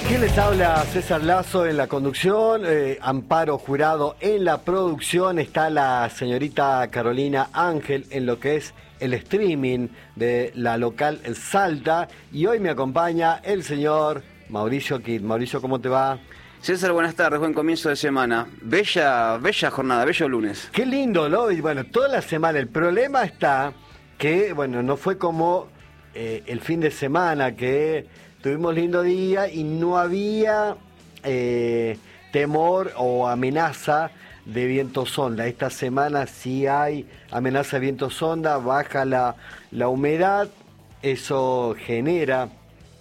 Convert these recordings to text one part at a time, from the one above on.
Aquí les habla César Lazo en la conducción, Amparo Jurado en la producción, está la señorita Carolina Ángel en lo que es el streaming de la local Salta, y hoy me acompaña el señor Mauricio Kid. Mauricio, ¿cómo te va? César, buenas tardes, buen comienzo de semana. Bella jornada, bello lunes. Qué lindo, ¿no? Y bueno, toda la semana. El problema está que, bueno, no fue como el fin de semana, que tuvimos lindo día y no había temor o amenaza de viento sonda. Esta semana sí hay amenaza de viento sonda, baja la humedad, eso genera,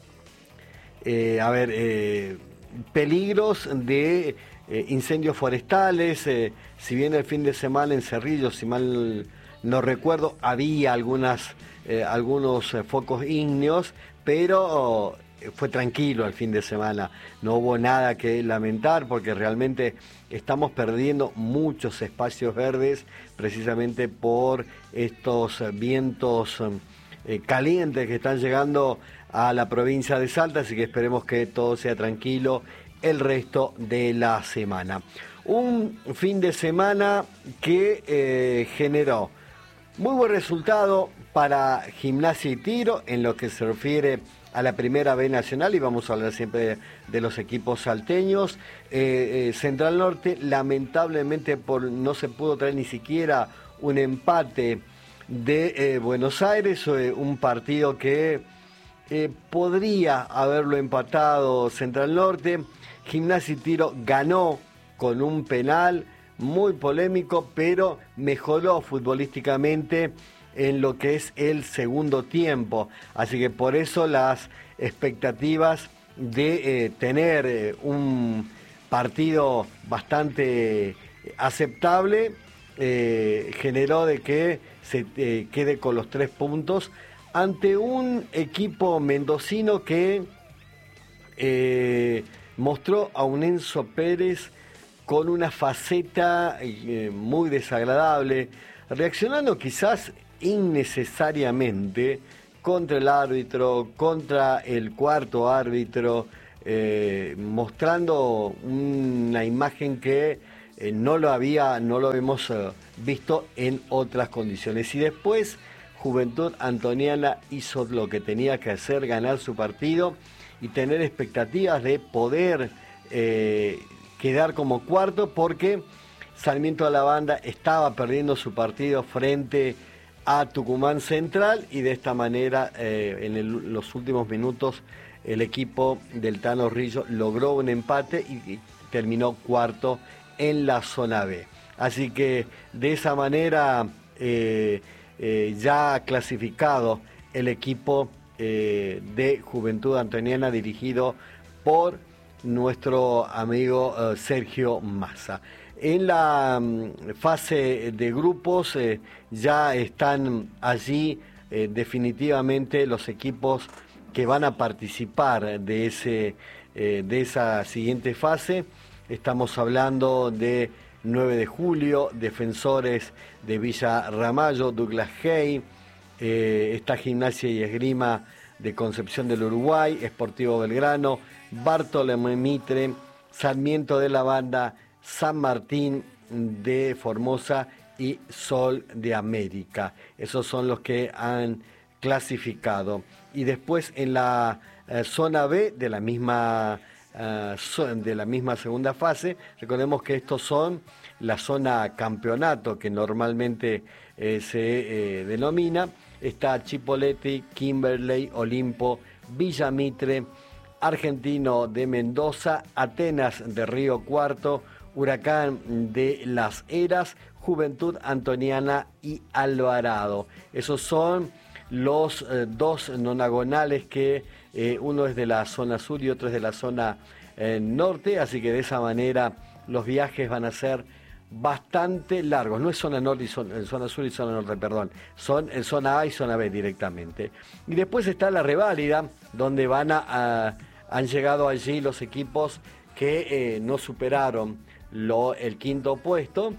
peligros de incendios forestales. Si bien el fin de semana en Cerrillos, si mal no recuerdo, había algunos focos ígneos, pero fue tranquilo el fin de semana, no hubo nada que lamentar, porque realmente estamos perdiendo muchos espacios verdes precisamente por estos vientos calientes que están llegando a la provincia de Salta, así que esperemos que todo sea tranquilo el resto de la semana. Un fin de semana que generó muy buen resultado para Gimnasia y Tiro en lo que se refiere a la Primera B Nacional, y vamos a hablar siempre de los equipos salteños. Central Norte, lamentablemente, no se pudo traer ni siquiera un empate de Buenos Aires, un partido que podría haberlo empatado Central Norte. Gimnasia y Tiro ganó con un penal muy polémico, pero mejoró futbolísticamente en lo que es el segundo tiempo. Así que por eso las expectativas de tener un partido bastante aceptable generó de que se quede con los 3 puntos ante un equipo mendocino que mostró a un Enzo Pérez con una faceta muy desagradable, reaccionando quizás innecesariamente contra el árbitro, contra el cuarto árbitro, mostrando una imagen que no lo hemos visto en otras condiciones. Y después Juventud Antoniana hizo lo que tenía que hacer, ganar su partido y tener expectativas de poder quedar como cuarto, porque Sarmiento de la Banda estaba perdiendo su partido frente a Tucumán Central, y de esta manera los últimos minutos el equipo del Tano Rillo logró un empate y terminó cuarto en la zona B. Así que de esa manera ya clasificado el equipo de Juventud Antoniana, dirigido por nuestro amigo Sergio Massa. En la fase de grupos ya están allí definitivamente los equipos que van a participar de esa siguiente fase. Estamos hablando de 9 de julio, Defensores de Villa Ramallo, Douglas Hay, está Gimnasia y Esgrima de Concepción del Uruguay, Sportivo Belgrano, Bartolomé Mitre, Sarmiento de la Banda, San Martín de Formosa y Sol de América. Esos son los que han clasificado. Y después en la zona B de la misma segunda fase, recordemos que estos son la zona campeonato que normalmente se denomina. Está Chipoleti, Kimberley, Olimpo, Villa Mitre, Argentino de Mendoza, Atenas de Río Cuarto, Huracán de Las Heras, Juventud Antoniana y Alvarado. Esos son los 2 nonagonales que uno es de la zona sur y otro es de la zona norte, así que de esa manera los viajes van a ser bastante largos. No es zona norte y zona sur y zona norte, perdón. Son en zona A y zona B directamente. Y después está la reválida, donde han llegado allí los equipos que no superaron el quinto puesto.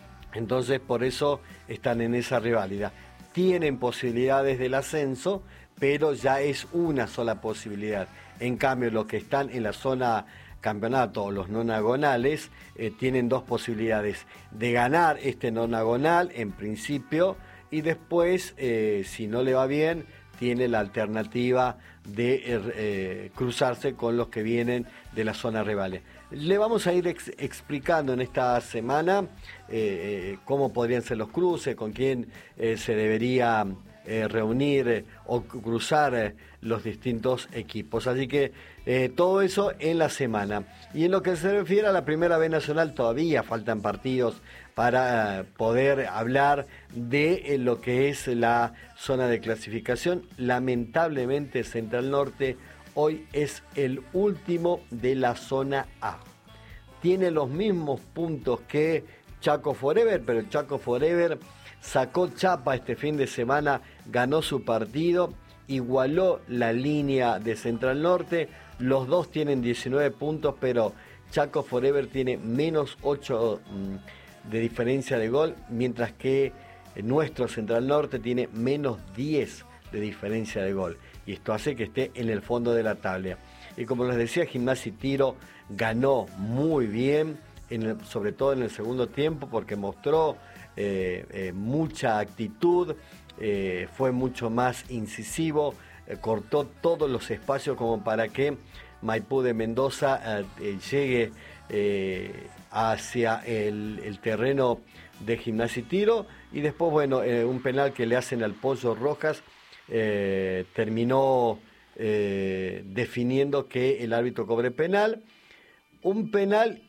Entonces por eso están en esa reválida. Tienen posibilidades del ascenso, pero ya es una sola posibilidad. En cambio, los que están en la zona campeonato o los nonagonales tienen dos posibilidades de ganar este nonagonal en principio, y después, si no le va bien, tiene la alternativa de cruzarse con los que vienen de la zona rivales. Le vamos a ir explicando en esta semana cómo podrían ser los cruces, con quién se debería reunir o cruzar los distintos equipos. Así que todo eso en la semana. Y en lo que se refiere a la Primera B Nacional, todavía faltan partidos para poder hablar de lo que es la zona de clasificación. Lamentablemente, Central Norte hoy es el último de la zona A. Tiene los mismos puntos que Chaco Forever, pero Chaco Forever sacó chapa este fin de semana, ganó su partido, igualó la línea de Central Norte. Los dos tienen 19 puntos, pero Chaco Forever tiene menos 8 de diferencia de gol, mientras que nuestro Central Norte tiene menos 10 de diferencia de gol. Y esto hace que esté en el fondo de la tabla. Y como les decía, Gimnasia y Tiro ganó muy bien, sobre todo en el segundo tiempo, porque mostró mucha actitud, fue mucho más incisivo, cortó todos los espacios como para que Maipú de Mendoza llegue hacia el terreno de Gimnasia y Tiro. Y después, bueno, un penal que le hacen al Pollo Rojas terminó definiendo que el árbitro cobre penal. Un penal,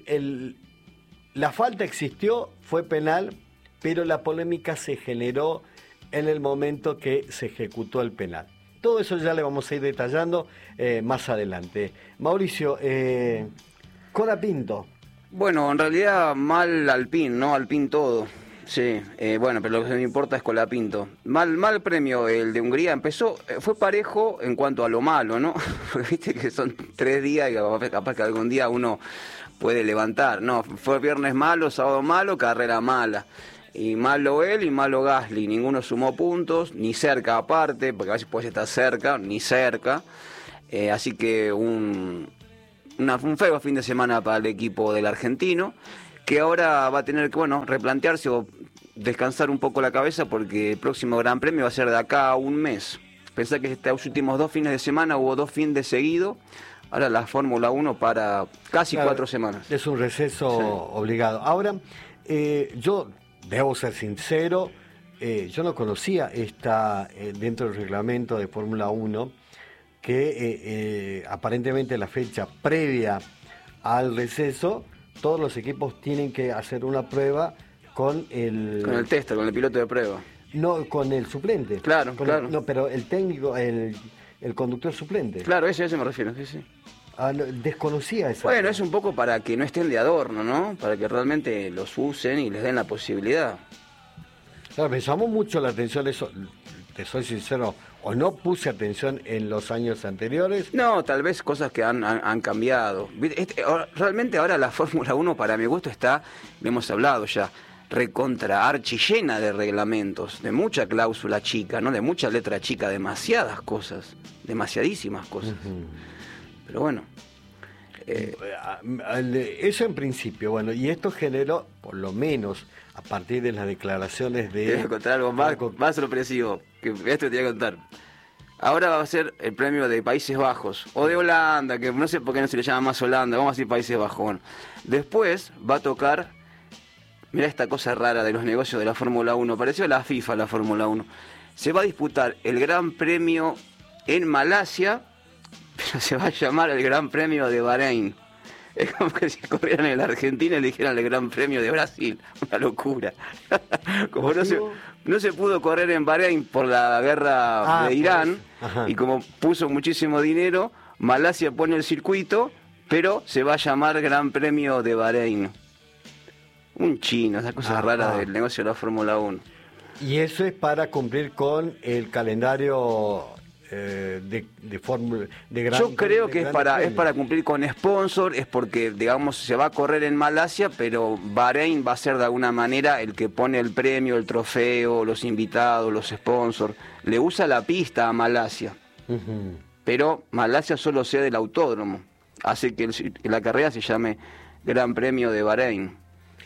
la falta existió, fue penal, pero la polémica se generó en el momento que se ejecutó el penal. Todo eso ya le vamos a ir detallando más adelante. Mauricio, Colapinto. Bueno, en realidad mal Alpín, ¿no? Alpín todo. Sí, bueno, pero lo que me importa es Colapinto. Mal premio el de Hungría. Empezó, fue parejo en cuanto a lo malo, ¿no? Porque viste que son 3 días y capaz que algún día uno puede levantar. No, fue viernes malo, sábado malo, carrera mala. Y malo él y malo Gasly. Ninguno sumó puntos, ni cerca aparte, porque a veces puede estar cerca, ni cerca. Así que un feo fin de semana para el equipo del argentino, que ahora va a tener que, bueno, replantearse o descansar un poco la cabeza, porque el próximo Gran Premio va a ser de acá a un mes. Pensá que estos últimos 2 fines de semana hubo 2 fines de seguido. Ahora la Fórmula 1 para casi 4 semanas. Es un receso obligado. Ahora, yo debo ser sincero, yo no conocía dentro del reglamento de Fórmula 1 que aparentemente la fecha previa al receso, todos los equipos tienen que hacer una prueba con el tester, con el piloto de prueba. No, con el suplente. Claro, claro. No, pero el técnico, el conductor suplente. Claro, ese me refiero, sí. Desconocía esa. Bueno, es un poco para que no estén de adorno, ¿no? Para que realmente los usen y les den la posibilidad. Claro, me llamó mucho la atención eso, te soy sincero, o no puse atención en los años anteriores. No, tal vez cosas que han cambiado. Realmente ahora la Fórmula 1, para mi gusto, está, lo hemos hablado ya, recontra archillena de reglamentos, de mucha cláusula chica, ¿no? De mucha letra chica, demasiadas cosas, demasiadísimas cosas. Pero bueno. Eso en principio, bueno, y esto generó, por lo menos a partir de las declaraciones de... Te voy a contar algo más sorpresivo, que esto te voy a contar. Ahora va a ser el premio de Países Bajos, o de Holanda, que no sé por qué no se le llama más Holanda, vamos a decir Países Bajos. Bueno, después va a tocar, mirá esta cosa rara de los negocios de la Fórmula 1, pareció a la FIFA la Fórmula 1. Se va a disputar el Gran Premio en Malasia, pero se va a llamar el Gran Premio de Bahrein. Es como que si corrieran en la Argentina y le dijeran el Gran Premio de Brasil. Una locura. Como no se pudo correr en Bahrein por la guerra de Irán, y como puso muchísimo dinero, Malasia pone el circuito, pero se va a llamar Gran Premio de Bahrein. Un chino, esas cosas raras del negocio de la Fórmula 1. Y eso es para cumplir con el calendario de fórmula de gran. Yo creo que es para premios. cumplir con sponsor, es porque, digamos, se va a correr en Malasia, pero Bahrein va a ser de alguna manera el que pone el premio, el trofeo, los invitados, los sponsors. Le usa la pista a Malasia, pero Malasia solo cede el autódromo, hace que la carrera se llame Gran Premio de Bahrein.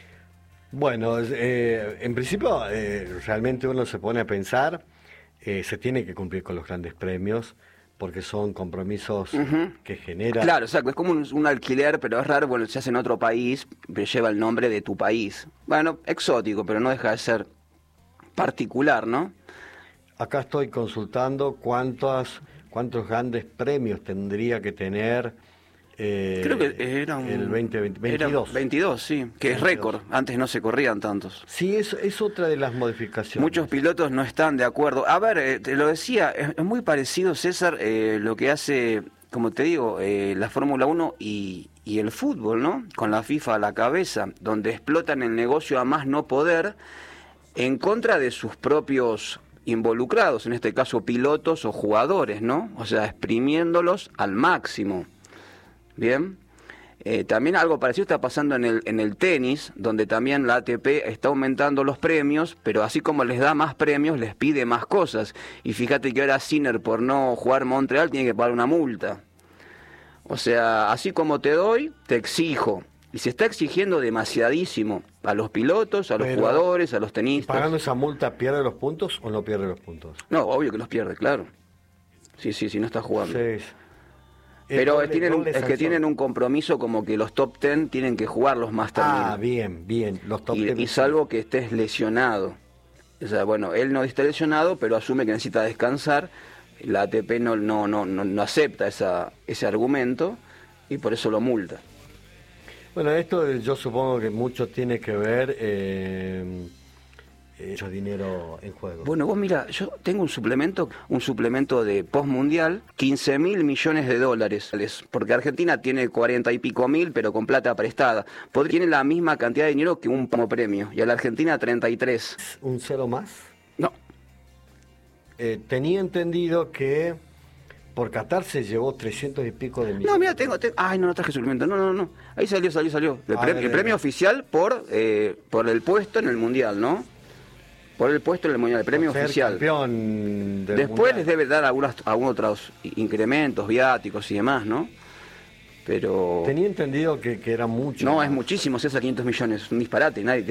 Bueno, en principio realmente uno se pone a pensar, se tiene que cumplir con los grandes premios, porque son compromisos que generan... Claro, o sea, es como un alquiler, pero es raro, bueno, se hace en otro país, pero lleva el nombre de tu país. Bueno, exótico, pero no deja de ser particular, ¿no? Acá estoy consultando cuántos grandes premios tendría que tener Creo que era el 2022. Era 22, sí, que 22. Es récord. Antes no se corrían tantos. Sí, es otra de las modificaciones. Muchos pilotos no están de acuerdo. A ver, te lo decía, es muy parecido, César, lo que hace, como te digo, la Fórmula 1 y el fútbol, ¿no? Con la FIFA a la cabeza, donde explotan el negocio a más no poder en contra de sus propios involucrados, en este caso pilotos o jugadores, ¿no? O sea, exprimiéndolos al máximo. Bien, también algo parecido está pasando en el tenis, donde también la ATP está aumentando los premios, pero así como les da más premios, les pide más cosas. Y fíjate que ahora Sinner, por no jugar Montreal, tiene que pagar una multa. O sea, así como te doy, te exijo. Y se está exigiendo demasiadísimo a los pilotos, a los jugadores, a los tenistas. ¿Pagando esa multa pierde los puntos o no pierde los puntos? No, obvio que los pierde, claro. Sí, no está jugando. Sí. Pero tienen un compromiso como que los top 10 tienen que jugar los Master 1000. Ah, bien, los top 10. Y salvo que estés lesionado. O sea, bueno, él no está lesionado, pero asume que necesita descansar. La ATP no acepta ese argumento y por eso lo multa. Bueno, esto yo supongo que mucho tiene que ver mucho dinero en juego. Bueno, vos mira, yo tengo un suplemento de postmundial, 15.000 millones de dólares, porque Argentina tiene 40 y pico mil, pero con plata prestada. Tiene la misma cantidad de dinero que un premio, y a la Argentina 33. ¿Un cero más? No. Tenía entendido que por Qatar se llevó 300 y pico de millones. No, mira, ay, no traje suplemento. No. Ahí salió. El premio oficial por el puesto en el Mundial, ¿no? Por el puesto en el Mundial, el premio oficial. Campeón del Después mundial. les debe dar algunos otros incrementos, viáticos y demás, ¿no? Pero... Tenía entendido que era mucho. No, es muchísimo, César, 500 millones, un disparate, nadie